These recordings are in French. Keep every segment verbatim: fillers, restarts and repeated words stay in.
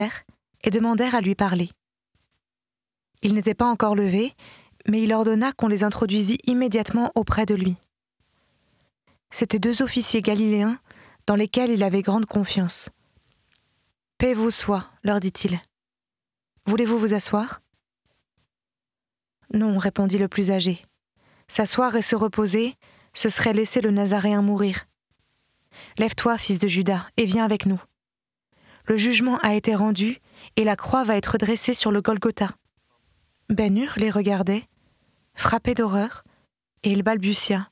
et demandèrent à lui parler. Il n'était pas encore levé, mais il ordonna qu'on les introduisît immédiatement auprès de lui. C'étaient deux officiers galiléens dans lesquels il avait grande confiance. « Paix vous soit, leur dit-il. Voulez-vous vous asseoir ?» « Non, répondit le plus âgé. S'asseoir et se reposer, ce serait laisser le Nazaréen mourir. Lève-toi, fils de Juda, et viens avec nous. Le jugement a été rendu et la croix va être dressée sur le Golgotha. » Ben-Hur les regardait, frappé d'horreur, et il balbutia.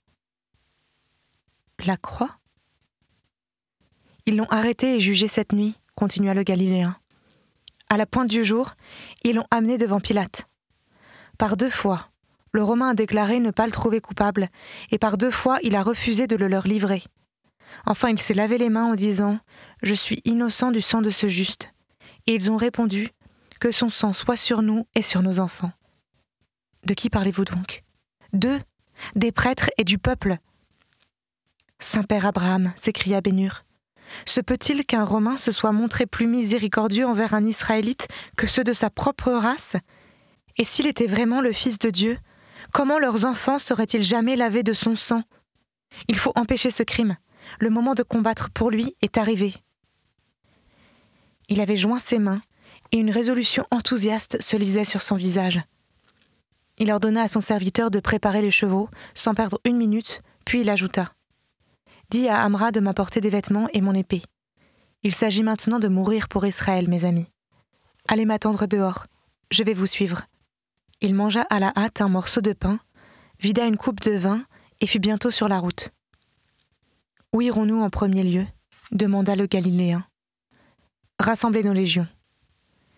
« La croix ?» « Ils l'ont arrêté et jugé cette nuit, » continua le Galiléen. « À la pointe du jour, ils l'ont amené devant Pilate. Par deux fois, le Romain a déclaré ne pas le trouver coupable, et par deux fois, il a refusé de le leur livrer. Enfin, il s'est lavé les mains en disant « Je suis innocent du sang de ce juste. » Et ils ont répondu « Que son sang soit sur nous et sur nos enfants. » De qui parlez-vous donc ? D'eux, des prêtres et du peuple. Saint-Père Abraham, s'écria Ben-Hur, se peut-il qu'un Romain se soit montré plus miséricordieux envers un Israélite que ceux de sa propre race ? Et s'il était vraiment le Fils de Dieu, comment leurs enfants seraient-ils jamais lavés de son sang ? Il faut empêcher ce crime. Le moment de combattre pour lui est arrivé. Il avait joint ses mains et une résolution enthousiaste se lisait sur son visage. Il ordonna à son serviteur de préparer les chevaux, sans perdre une minute, puis il ajouta « Dis à Amra de m'apporter des vêtements et mon épée. Il s'agit maintenant de mourir pour Israël, mes amis. Allez m'attendre dehors, je vais vous suivre. » Il mangea à la hâte un morceau de pain, vida une coupe de vin et fut bientôt sur la route. « Où irons-nous en premier lieu ?» demanda le Galiléen. « Rassembler nos légions. »« Hélas !»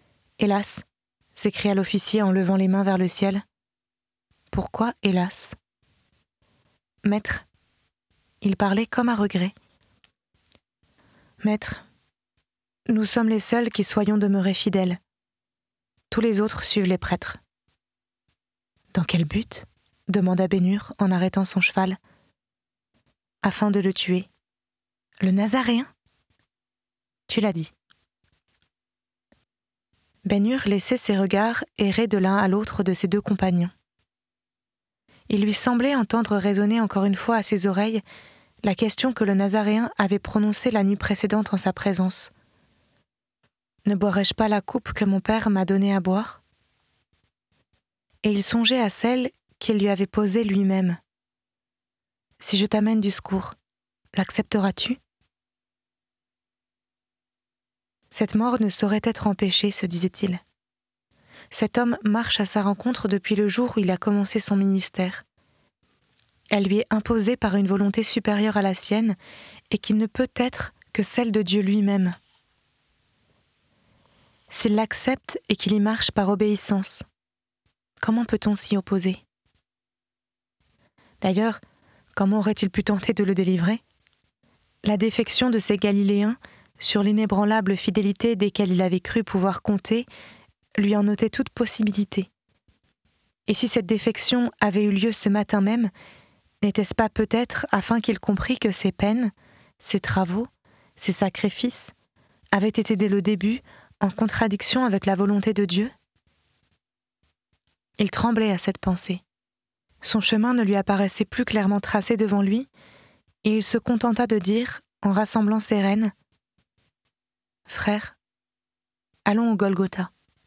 s'écria l'officier en levant les mains vers le ciel. « Pourquoi hélas ?»« Maître, il parlait comme à regret. Maître, nous sommes les seuls qui soyons demeurés fidèles. Tous les autres suivent les prêtres. » « Dans quel but ?» demanda Ben-Hur en arrêtant son cheval. « Afin de le tuer. »« Le Nazaréen ?» ?»« Tu l'as dit. » Ben-Hur laissait ses regards errer de l'un à l'autre de ses deux compagnons. Il lui semblait entendre résonner encore une fois à ses oreilles la question que le Nazaréen avait prononcée la nuit précédente en sa présence. « Ne boirai-je pas la coupe que mon père m'a donnée à boire ?» Et il songeait à celle qu'il lui avait posée lui-même. « Si je t'amène du secours, l'accepteras-tu » Cette mort ne saurait être empêchée, se disait-il. Cet homme marche à sa rencontre depuis le jour où il a commencé son ministère. Elle lui est imposée par une volonté supérieure à la sienne et qui ne peut être que celle de Dieu lui-même. S'il l'accepte et qu'il y marche par obéissance, comment peut-on s'y opposer ? D'ailleurs, comment aurait-il pu tenter de le délivrer ? La défection de ces Galiléens, sur l'inébranlable fidélité desquels il avait cru pouvoir compter, lui en ôtait toute possibilité. Et si cette défection avait eu lieu ce matin même, n'était-ce pas peut-être afin qu'il comprît que ses peines, ses travaux, ses sacrifices avaient été dès le début en contradiction avec la volonté de Dieu ? Il tremblait à cette pensée. Son chemin ne lui apparaissait plus clairement tracé devant lui, et il se contenta de dire, en rassemblant ses rênes, « Frère, allons au Golgotha. »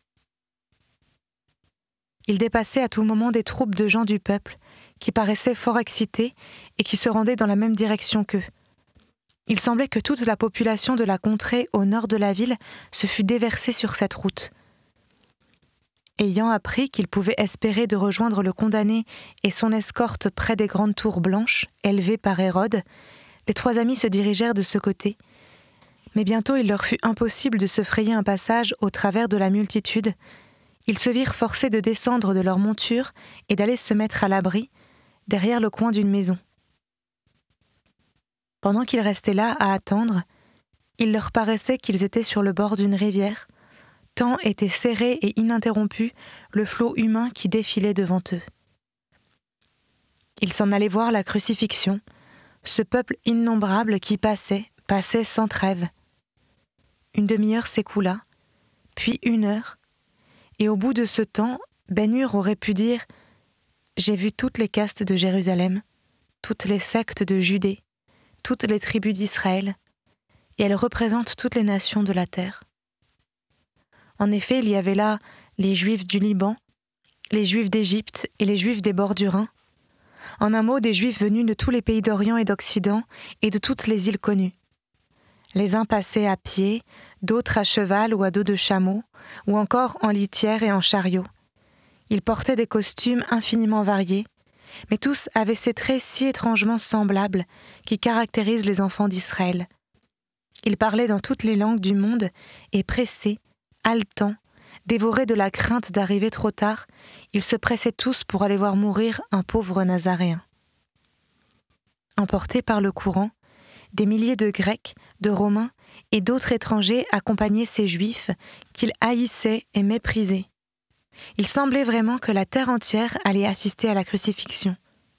Il dépassait à tout moment des troupes de gens du peuple, qui paraissaient fort excités et qui se rendaient dans la même direction qu'eux. Il semblait que toute la population de la contrée au nord de la ville se fût déversée sur cette route. Ayant appris qu'il pouvait espérer de rejoindre le condamné et son escorte près des grandes tours blanches, élevées par Hérode, les trois amis se dirigèrent de ce côté. Mais bientôt il leur fut impossible de se frayer un passage au travers de la multitude. Ils se virent forcés de descendre de leur monture et d'aller se mettre à l'abri, derrière le coin d'une maison. Pendant qu'ils restaient là à attendre, il leur paraissait qu'ils étaient sur le bord d'une rivière, tant était serré et ininterrompu le flot humain qui défilait devant eux. Ils s'en allaient voir la crucifixion, ce peuple innombrable qui passait, passait sans trêve. Une demi-heure s'écoula, puis une heure, et au bout de ce temps, Ben-Hur aurait pu dire « J'ai vu toutes les castes de Jérusalem, toutes les sectes de Judée, toutes les tribus d'Israël, et elles représentent toutes les nations de la terre. » En effet, il y avait là les Juifs du Liban, les Juifs d'Égypte et les Juifs des bords du Rhin. En un mot, des Juifs venus de tous les pays d'Orient et d'Occident et de toutes les îles connues. Les uns passaient à pied, d'autres à cheval ou à dos de chameau, ou encore en litière et en chariot. Ils portaient des costumes infiniment variés, mais tous avaient ces traits si étrangement semblables qui caractérisent les enfants d'Israël. Ils parlaient dans toutes les langues du monde et pressés, haletants, dévorés de la crainte d'arriver trop tard, ils se pressaient tous pour aller voir mourir un pauvre Nazaréen. Emportés par le courant, des milliers de Grecs, de Romains et d'autres étrangers accompagnaient ces Juifs qu'ils haïssaient et méprisaient. Il semblait vraiment que la terre entière allait assister à la crucifixion.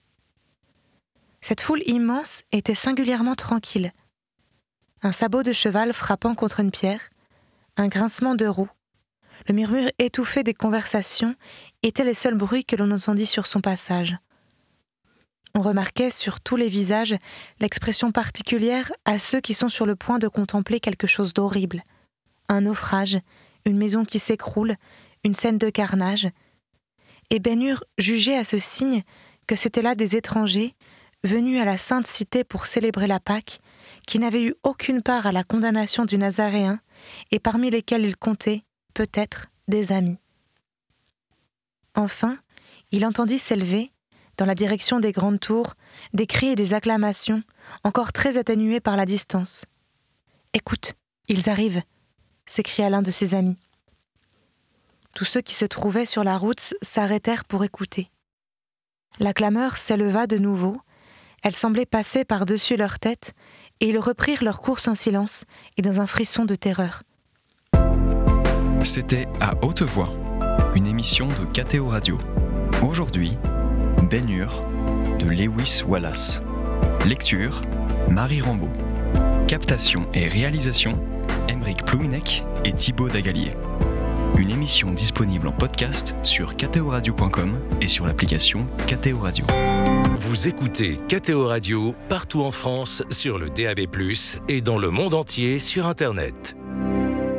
Cette foule immense était singulièrement tranquille. Un sabot de cheval frappant contre une pierre, un grincement de roues, le murmure étouffé des conversations étaient les seuls bruits que l'on entendit sur son passage. On remarquait sur tous les visages l'expression particulière à ceux qui sont sur le point de contempler quelque chose d'horrible. Un naufrage, une maison qui s'écroule, une scène de carnage. Et Ben-Hur jugeait à ce signe que c'étaient là des étrangers venus à la sainte cité pour célébrer la Pâque, qui n'avaient eu aucune part à la condamnation du Nazaréen et parmi lesquels il comptait, peut-être, des amis. Enfin, il entendit s'élever, dans la direction des grandes tours, des cris et des acclamations, encore très atténués par la distance. « Écoute, ils arrivent !» s'écria l'un de ses amis. Tous ceux qui se trouvaient sur la route s'arrêtèrent pour écouter. La clameur s'éleva de nouveau, elle semblait passer par-dessus leur tête, et ils reprirent leur course en silence et dans un frisson de terreur. C'était À Haute Voix, une émission de K T O Radio. Aujourd'hui, Ben-Hur de Lewis Wallace. Lecture, Marie Rambaud. Captation et réalisation, Aymeric Plouinec et Thibaut Dagalier. Une émission disponible en podcast sur k t o radio point com et sur l'application K T O Radio. Vous écoutez K T O Radio partout en France sur le D A B plus, et dans le monde entier sur Internet.